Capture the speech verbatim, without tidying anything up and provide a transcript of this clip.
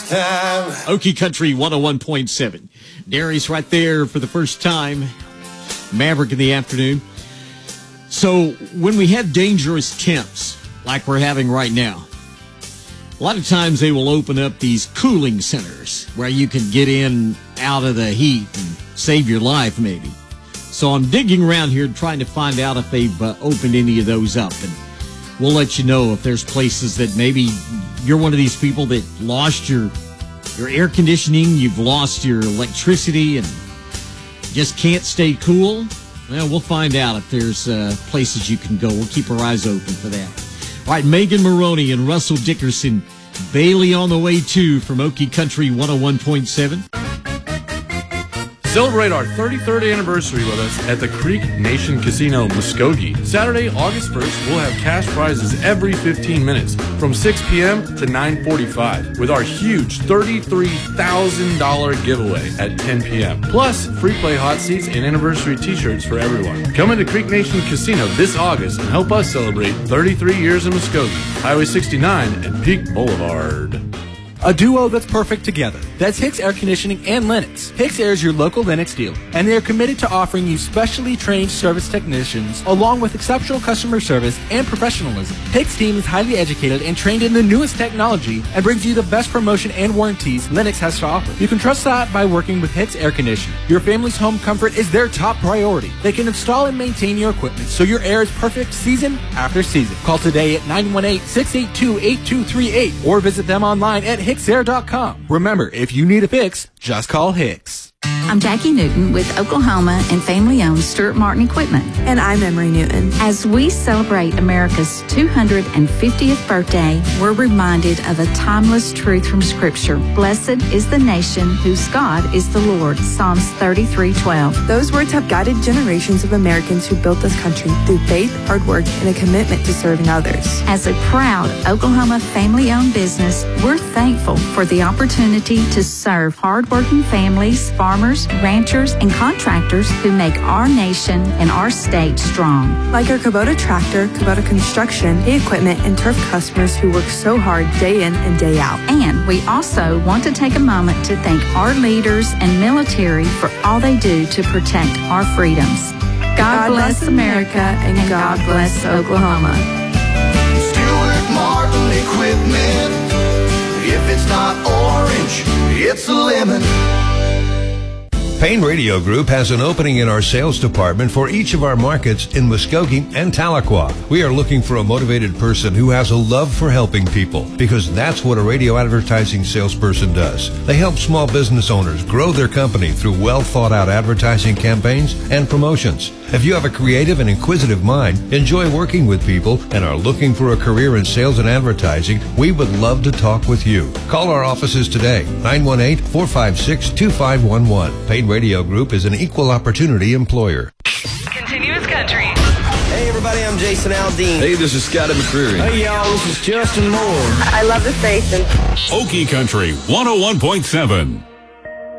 time. Okie Country one oh one point seven. Darius right there for the first time. Maverick in the afternoon. So when we have dangerous temps like we're having right now, a lot of times they will open up these cooling centers where you can get in out of the heat and save your life maybe. So I'm digging around here trying to find out if they've uh, opened any of those up. And we'll let you know if there's places that maybe you're one of these people that lost your your air conditioning, you've lost your electricity and just can't stay cool. Well, we'll find out if there's uh, places you can go. We'll keep our eyes open for that. All right, Megan Maroney and Russell Dickerson, Bailey on the way too from Okie Country one oh one point seven. Celebrate our thirty-third anniversary with us at the Creek Nation Casino, Muskogee. Saturday, August first, we'll have cash prizes every fifteen minutes from six p.m. to nine forty-five with our huge thirty-three thousand dollars giveaway at ten p.m. Plus, free play hot seats and anniversary t-shirts for everyone. Come into Creek Nation Casino this August and help us celebrate thirty-three years in Muskogee, Highway sixty-nine and Peak Boulevard. A duo that's perfect together. That's Hicks Air Conditioning and Lennox. Hicks Air is your local Lennox dealer, and they are committed to offering you specially trained service technicians along with exceptional customer service and professionalism. Hicks team is highly educated and trained in the newest technology and brings you the best promotion and warranties Lennox has to offer. You can trust that by working with Hicks Air Conditioning. Your family's home comfort is their top priority. They can install and maintain your equipment so your air is perfect season after season. Call today at nine one eight, six eight two, eight two three eight or visit them online at hicks air dot com. Remember, if you need a fix, just call Hicks. I'm Jackie Newton with Oklahoma and family-owned Stuart Martin Equipment. And I'm Emery Newton. As we celebrate America's two hundred fiftieth birthday, we're reminded of a timeless truth from Scripture. Blessed is the nation whose God is the Lord. Psalms thirty-three twelve. Those words have guided generations of Americans who built this country through faith, hard work, and a commitment to serving others. As a proud Oklahoma family-owned business, we're thankful for the opportunity to serve hardworking families, farmers, ranchers, and contractors who make our nation and our state strong. Like our Kubota tractor, Kubota construction, hay equipment, and turf customers who work so hard day in and day out. And we also want to take a moment to thank our leaders and military for all they do to protect our freedoms. God, God bless, bless America, and, and God bless Oklahoma. Stuart Martin Equipment. If it's not orange, it's a lemon. Payne Radio Group has an opening in our sales department for each of our markets in Muskogee and Tahlequah. We are looking for a motivated person who has a love for helping people, because that's what a radio advertising salesperson does. They help small business owners grow their company through well-thought-out advertising campaigns and promotions. If you have a creative and inquisitive mind, enjoy working with people, and are looking for a career in sales and advertising, we would love to talk with you. Call our offices today, nine one eight, four five six, two five one one. Payne Radio Group is an equal opportunity employer. Continuous Country. Hey everybody, I'm Jason Aldean. Hey, this is Scotty McCreery. Hey y'all, this is Justin Moore. I love the station. Okie Country one oh one point seven.